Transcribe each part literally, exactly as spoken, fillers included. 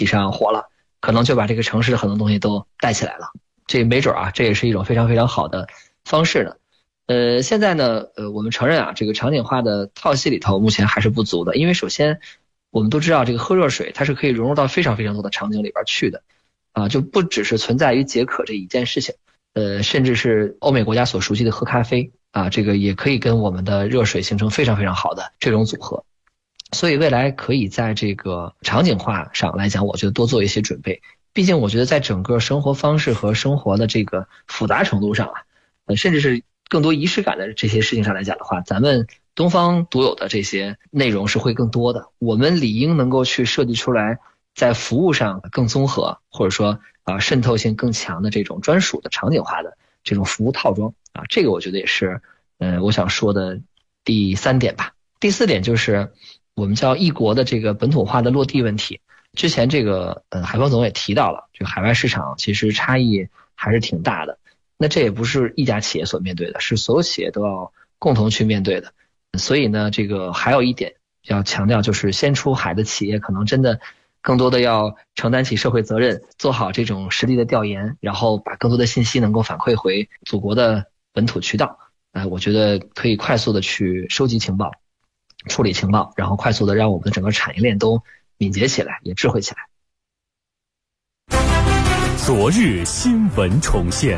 体上火了，可能就把这个城市的很多东西都带起来了。这没准啊，这也是一种非常非常好的方式呢。呃，现在呢，呃，我们承认啊，这个场景化的套系里头目前还是不足的，因为首先我们都知道这个喝热水它是可以融入到非常非常多的场景里边去的，啊，就不只是存在于解渴这一件事情，呃，甚至是欧美国家所熟悉的喝咖啡啊，这个也可以跟我们的热水形成非常非常好的这种组合。所以未来可以在这个场景化上来讲，我觉得多做一些准备。毕竟我觉得在整个生活方式和生活的这个复杂程度上啊，呃，甚至是更多仪式感的这些事情上来讲的话，咱们东方独有的这些内容是会更多的。我们理应能够去设计出来在服务上更综合，或者说啊、呃、渗透性更强的这种专属的场景化的这种服务套装啊，这个我觉得也是呃我想说的第三点吧。第四点就是我们叫异国的这个本土化的落地问题。之前这个呃海峰总也提到了，这个海外市场其实差异还是挺大的。那这也不是一家企业所面对的，是所有企业都要共同去面对的。所以呢，这个还有一点要强调，就是先出海的企业可能真的更多的要承担起社会责任，做好这种实地的调研，然后把更多的信息能够反馈回祖国的本土渠道。呃，我觉得可以快速的去收集情报，处理情报，然后快速的让我们的整个产业链都敏捷起来，也智慧起来。 昨日新闻重现。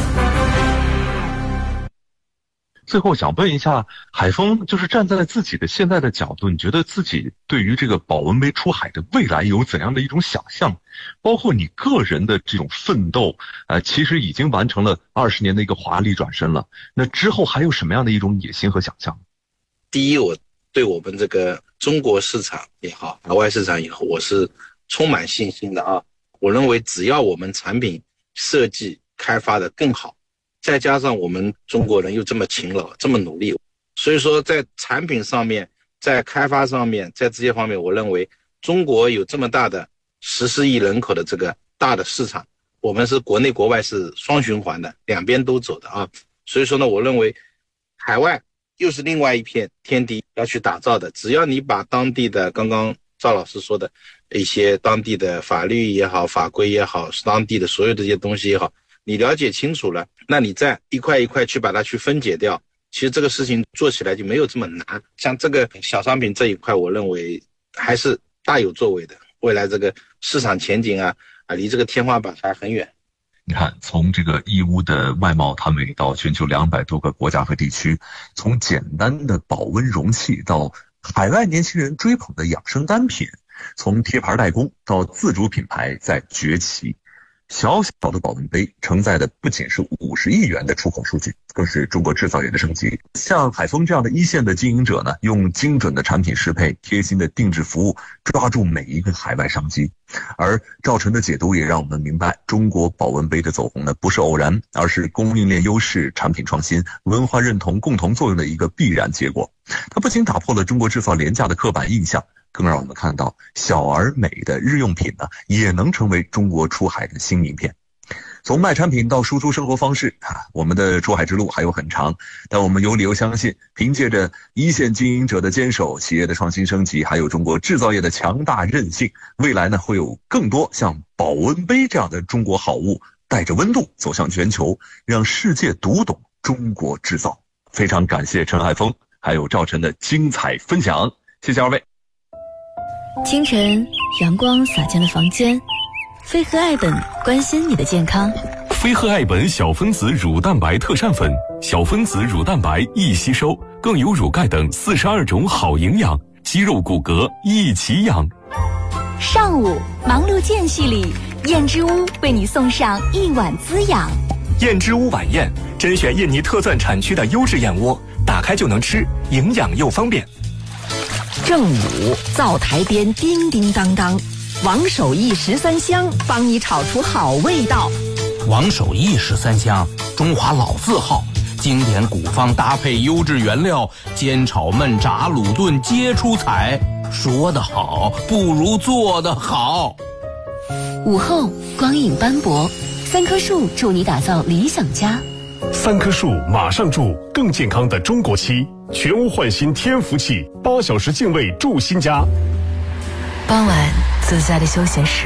最后想问一下海峰，就是站在自己的现在的角度，你觉得自己对于这个保温杯出海的未来有怎样的一种想象？包括你个人的这种奋斗，呃，其实已经完成了二十年的一个华丽转身了。那之后还有什么样的一种野心和想象？ 第一，我对我们这个中国市场也好，海外市场也好，我是充满信心的啊。我认为只要我们产品设计开发的更好，再加上我们中国人又这么勤劳这么努力，所以说在产品上面，在开发上面，在这些方面，我认为中国有这么大的十四亿人口的这个大的市场，我们是国内国外是双循环的，两边都走的啊。所以说呢，我认为海外又是另外一片天地要去打造的。只要你把当地的刚刚赵老师说的一些当地的法律也好，法规也好，当地的所有这些东西也好，你了解清楚了，那你再一块一块去把它去分解掉，其实这个事情做起来就没有这么难。像这个小商品这一块，我认为还是大有作为的，未来这个市场前景啊啊，离这个天花板还很远。 你看，从这个义乌的外贸摊位到全球两百多个国家和地区，从简单的保温容器到海外年轻人追捧的养生单品，从贴牌代工到自主品牌在崛起。小小的保温杯承载的不仅是五十亿元的出口数据，更是中国制造业的升级。像海峰这样的一线的经营者呢，用精准的产品适配、贴心的定制服务，抓住每一个海外商机。而赵晨的解读也让我们明白，中国保温杯的走红呢，不是偶然，而是供应链优势、产品创新、文化认同共同作用的一个必然结果。它不仅打破了中国制造廉价的刻板印象，更让我们看到小而美的日用品呢，也能成为中国出海的新名片。从卖产品到输出生活方式啊，我们的出海之路还有很长，但我们有理由相信，凭借着一线经营者的坚守、企业的创新升级，还有中国制造业的强大韧性，未来呢会有更多像保温杯这样的中国好物带着温度走向全球，让世界读懂中国制造。非常感谢陈海峰还有赵晨的精彩分享，谢谢二位。 清晨，阳光洒进了房间，飞鹤爱本关心你的健康。 飞鹤爱本小分子乳蛋白特膳粉，小分子乳蛋白易吸收，更有乳钙等四十二种好营养，肌肉骨骼一起养。 上午忙碌间隙里，燕之屋为你送上一碗滋养。 燕之屋晚宴甄选印尼特钻产区的优质燕窝，打开就能吃，营养又方便。 正午灶台边叮叮当当，王守义十三香帮你炒出好味道。 王守义十三香，中华老字号，经典古方搭配优质原料，煎炒焖炸卤炖皆出彩。说得好，不如做得好。 午后光影斑驳，三棵树助你打造理想家。 三棵树马上住更健康的中国漆，全屋换新天福气，八小时净卫住新家。 傍晚自在的休闲时